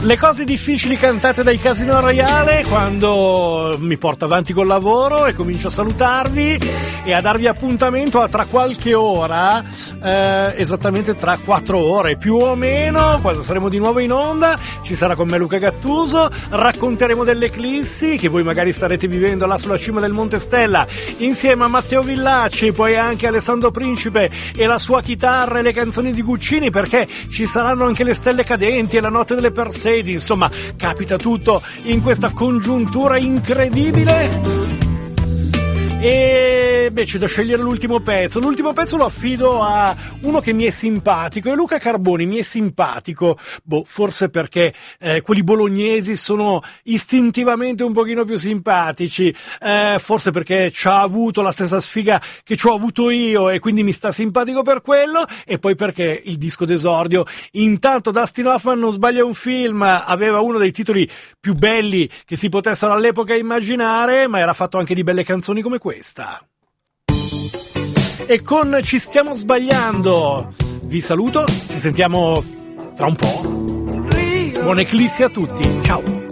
Le cose difficili cantate dai Casino Royale, quando mi porto avanti col lavoro e comincio a salutarvi e a darvi appuntamento a tra qualche ora, esattamente tra 4 ore più o meno, quando saremo di nuovo in onda. Ci sarà con me Luca Gattuso, racconteremo delle eclissi che voi magari starete vivendo là sulla cima del Monte Stella insieme a Matteo Villacci, poi anche Alessandro Principe e la sua chitarra e le canzoni di Guccini, perché ci saranno anche le stelle cadenti e la notte delle Persedi. Insomma, capita tutto in questa congiuntura incredibile. E c'è da scegliere l'ultimo pezzo. L'ultimo pezzo lo affido a uno che mi è simpatico, e Luca Carboni mi è simpatico, forse perché quelli bolognesi sono istintivamente un pochino più simpatici, forse perché ci ha avuto la stessa sfiga che ci ho avuto io e quindi mi sta simpatico per quello, e poi perché il disco d'esordio, intanto Dustin Hoffman non sbaglia un film, aveva uno dei titoli più belli che si potessero all'epoca immaginare, ma era fatto anche di belle canzoni come questa. E con Ci stiamo sbagliando vi saluto, ci sentiamo tra un po'. Buone eclissi a tutti, ciao.